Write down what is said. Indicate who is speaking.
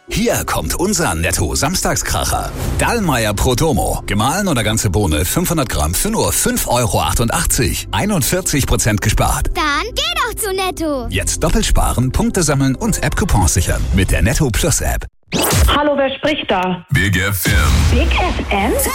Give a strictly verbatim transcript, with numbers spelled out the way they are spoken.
Speaker 1: Hier kommt unser Netto-Samstagskracher. Dallmayr Prodomo. Gemahlen oder ganze Bohne fünfhundert Gramm für nur fünf Euro achtundachtzig. einundvierzig Prozent gespart.
Speaker 2: Dann geh doch zu Netto.
Speaker 1: Jetzt doppelt sparen, Punkte sammeln und App-Coupons sichern. Mit der Netto Plus App.
Speaker 3: Hallo, wer spricht da?
Speaker 4: Big F M.
Speaker 3: Big F M?